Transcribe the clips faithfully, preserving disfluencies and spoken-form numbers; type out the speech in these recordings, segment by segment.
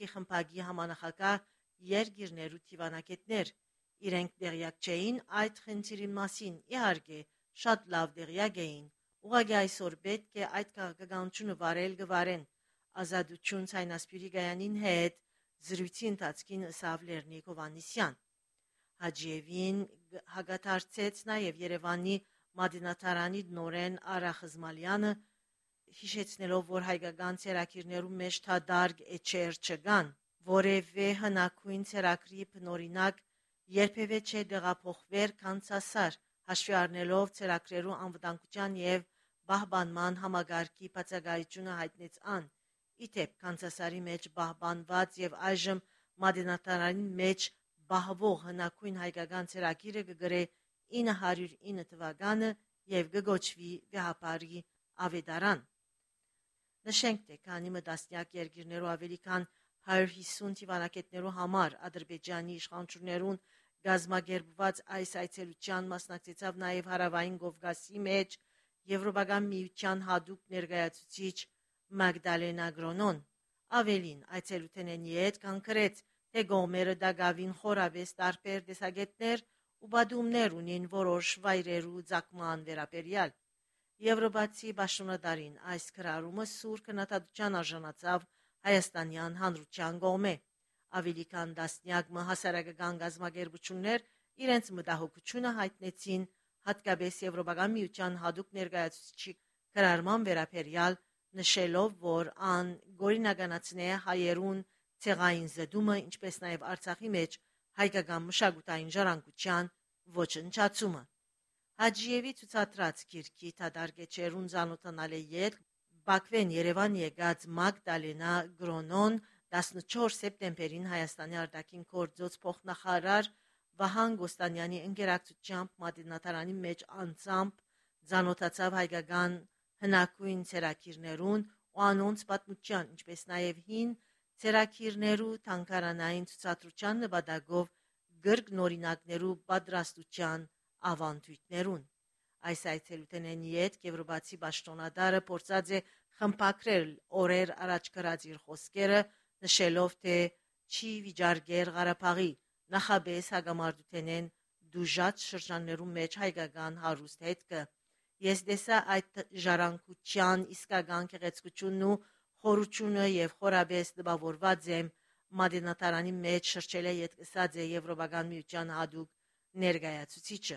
խմբագի համանախագահ երկիրներու թիվանակետներ։ Իրենք դեղյակ չէին այդ խնդիրի մասին, իհարկե, շատ լավ դեղյակ էին։ Ուղղակի այսօր պետք է այդ քաղաքականությունը վարել գվարեն։ Ազատություն ցայնասպյուրի գայանին հետ զրույցի ընթացքին ըսավ Լեռնիկ Հովհաննիսյան։ Հաջիևին հագադարձեց նաև Երևանի մատենադարանի նորեն Արա Խզմալյանը, հիշեցնելով, որ հայկական ցերակիրներու մեջ թադարգ էջեր չկան, որևէ հնագույն ցերակրի բնօրինակ երբևէ չէ դեղափոխվեր կանցասար, հաշվի առնելով ցերակրերու անվտանգության եւ պահպանման համագարկի բացակայությունը հայտնեց ան։ Իդեպ կանցասարի մեջ պահպանված եւ այժմ մատենադարանի մեջ բահվող հնագույն հայկական ցերակիրը կգրե ինը հարյուր ինը թվականը եւ կգոչվի վեհապարի ավետարան։ Նշենք, թե քանի մտասնյակ երկիրներու ավելի քան հարյուր հիսուն թիվանակետներու համար Ադրբեջանի իշխանություններուն գազմագերբված այս այցելության մասնակցեցավ նաև Հարավային Կովկասի մեջ Եվրոպական միության հատուկ ներկայացուցիչ Մագդալենա Գրոնոն։ Ավելին, այցելութենեն հետ կանգրեց, թե գոմերը դագավին խորավես տարբեր տեսակետներ ու բադումներ ունին որոշ վայրերու ցակման վերաբերյալ։ Եվրոպացի պաշտոնատարին այս քրարումը սուր քննադատության արժանացավ հայաստանյան հանրության կողմէ։ Ավելի քան տասնյակ հասարակական գազམ་ագերբություններ իրենց մտահոգությունը հայտնեցին հատկապես Եվրոպական միության հատուկ ներկայացուցիչի քրարման վերաբերյալ, նշելով, որ ան գորինականացնե հայերուն ցեղային զդումը, ինչպես նաև Արցախի մեջ հայկական մշակութային ժառանգության ոչնչացումը։ Հաջիևի ցուցադրած գիրքի թադարգեչերուն զանոթանալի յետ Բաքվեն Երևան եկած Մագդալենա Գրոնոն տասնչորս սեպտեմբերին Հայաստանի արտաքին գործոց փոխնախարար Վահան Գոստանյանի ընկերակցությամբ մատենադարանի մեջ անձամբ զանոթացավ հայկական հնագույն ցերակիրներուն ու անոնց պատմության, ինչպես նաև հին ցերակիրներու թանգարանային ցուցադրության նպատակով գրքնօրինակներու պատրաստության ավանդույթներուն։ Այս այցելութենեն յետ Եվրոպացի պաշտոնատարը փորձած է խմբագրել օրեր առաջ գրած իր խոսքերը, նշելով, թե չի վիճարկեր Ղարաբաղի նախաբես հագամարտութենեն դուժած շրջաններու մեջ հայկական հարուստ հետքը։ Ես տեսա այդ ժառանգության իսկական գեղեցկությունն ու խորությունը եւ խորաբես տպավորված եմ մատենադարանի մեջ շրջել է ետկսած է Եվրոպական միության հատուկ ներկայացուցիչը։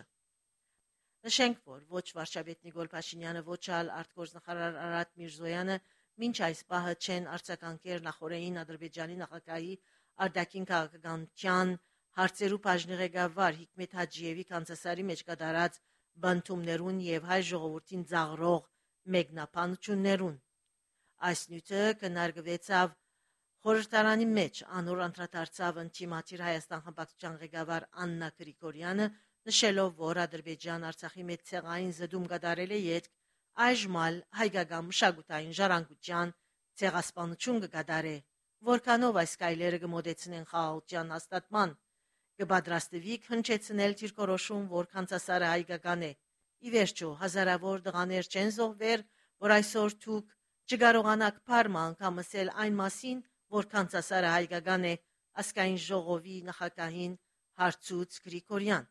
Նշենք, որ ոչ վարչապետ Նիկոլ Փաշինյանը, ոչ ալ արտգործնախարար Արարատ Միրզոյանը մինչ այս պահը չեն արձագանքեր նախորդային Ադրբեջանի նախագահի արտաքին քաղաքականության հարցերու բաժնի ղեկավար Հիկմետ Հաջիևի կանցասարի մեջ կատարած բնդումներուն եւ հայ ժողովրդին ծաղրող մեկնաբանություններուն։ Այս նյութը կնարգվեցավ խորհրդարանի մեջ, անոր անդրադարձավ Ընտիմաթիր Հայաստան խմբակցության ղեկավար Աննա Գրիգորյանը, նշելով, որ Ադրբեջան Արցախի մեջ ցեղային զդում կատարել է յետք այժմալ հայկական մշակութային ժառանգության ցեղասպանություն կկատարե, որքանով այս կայլերը կմոտեցնեն խաղաղության հաստատման, կպատրաստվի հնչեցնել դիրքորոշում, որ կանցասարը հայկական է։ Ի վերջո, հազարավոր տղաներ չեն զոհվեր, որ այսօր դուք չկարողանաք փառման անգամ ասել այն մասին, որ կանցասարը հայկական է, ասկային ժողովի նախագահին հարցուց Գրիգորյան։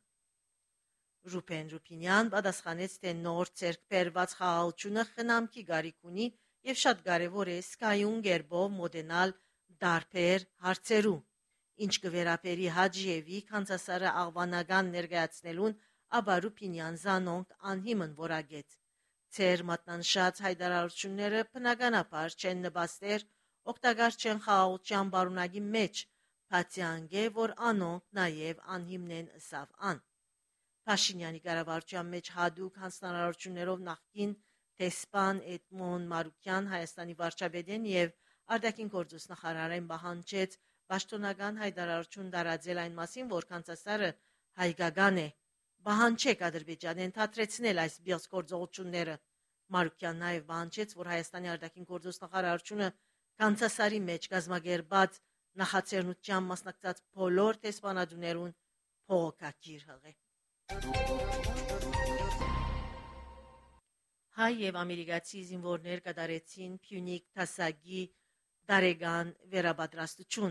Ռուբեն Ռուբինյան պատասխանեց, թե նոր ցերկ բերված խաղաղությունը խնամքի գարիք ունի եւ շատ կարեւոր է սկայուն գերբով մոդենալ դարբեր հարցերու։ Ինչ կվերապերի Հաջիևի կանցասարը աղվանական ներկայացնելուն, ապա Ռուբինյան զանոնք անհիմն որագեց։ Ցեր մատնանշած հայտարարությունները բնականաբար չեն նպաստեր, օգտակար չեն խաղաղության բարունակի մեջ, բացի անգե, որ անոնք նաեւ անհիմն են ըսավ ան։ Փաշինյանի կառավարության մեջ հատուկ հանձնարարություններով նախկին տեսփան Էդմոն Մարուկյան Հայաստանի վարչապետեն եւ արտաքին գործոս նախարարեն պահանջեց պաշտոնական հայտարարություն տարածել այն մասին, որ կանցասարը հայկական է։ Պահանջեք Ադրբեջանեն թատրեցնել այս բիծ գործողությունները։ Մարուկյան նաեւ պահանջեց, որ Հայաստանի արտաքին գործոս նախարարությունը կանցասարի մեջ գազམ་ագերբած նախաձեռնության մասնակցած բոլոր տեսփանատուներուն փողոքագիր հղե։ Հայ եւ ամերիկացի զինվորներ կատարեցին Փյունիկ Թասագի տարեկան վերապատրաստություն։